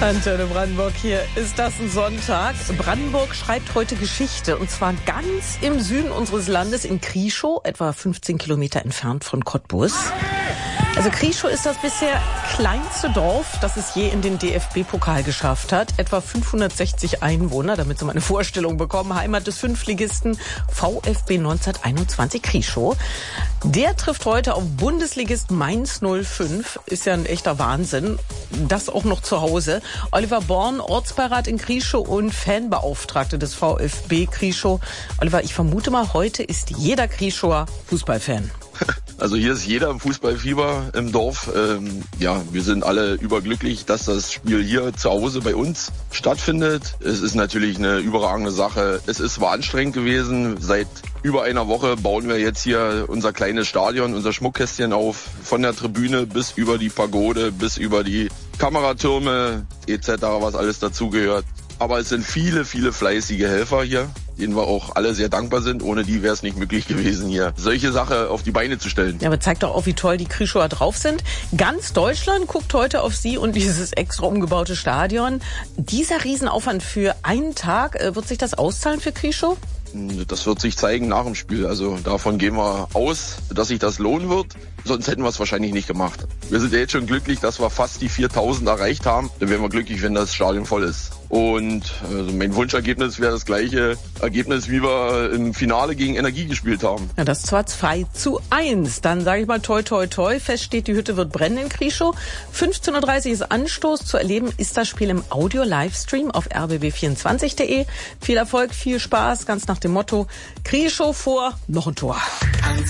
Antenne Brandenburg, hier ist das ein Sonntag. Brandenburg schreibt heute Geschichte, und zwar ganz im Süden unseres Landes in Krieschow, etwa 15 Kilometer entfernt von Cottbus. Also Krieschow ist das bisher kleinste Dorf, das es je in den DFB-Pokal geschafft hat. Etwa 560 Einwohner, damit Sie mal eine Vorstellung bekommen. Heimat des Fünftligisten VfB 1921 Krieschow. Der trifft heute auf Bundesligist Mainz 05. Ist ja ein echter Wahnsinn. Das auch noch zu Hause. Oliver Born, Ortsbeirat in Krieschow und Fanbeauftragte des VfB Krieschow. Oliver, ich vermute mal, heute ist jeder Krieschower Fußballfan. Also hier ist jeder im Fußballfieber im Dorf. Wir sind alle überglücklich, dass das Spiel hier zu Hause bei uns stattfindet. Es ist natürlich eine überragende Sache. Es ist zwar anstrengend gewesen. Seit über einer Woche bauen wir jetzt hier unser kleines Stadion, unser Schmuckkästchen auf. Von der Tribüne bis über die Pagode, bis über die Kameratürme etc., was alles dazugehört. Aber es sind viele, viele fleißige Helfer hier, denen wir auch alle sehr dankbar sind. Ohne die wäre es nicht möglich gewesen, hier solche Sache auf die Beine zu stellen. Ja, aber zeigt doch auch, wie toll die Krieschower drauf sind. Ganz Deutschland guckt heute auf Sie und dieses extra umgebaute Stadion. Dieser Riesenaufwand für einen Tag, wird sich das auszahlen für Krieschow? Das wird sich zeigen nach dem Spiel. Also davon gehen wir aus, dass sich das lohnen wird. Sonst hätten wir es wahrscheinlich nicht gemacht. Wir sind ja jetzt schon glücklich, dass wir fast die 4.000 erreicht haben. Dann wären wir glücklich, wenn das Stadion voll ist. Und mein Wunschergebnis wäre das gleiche Ergebnis, wie wir im Finale gegen Energie gespielt haben. Ja, das zwar 2:1. Dann sage ich mal toi, toi, toi. Fest steht, die Hütte wird brennen in Krieschow. 15:30 Uhr ist Anstoß. Zu erleben ist das Spiel im Audio-Livestream auf rbb24.de. Viel Erfolg, viel Spaß, ganz nach dem Motto: Krieschow vor, noch ein Tor.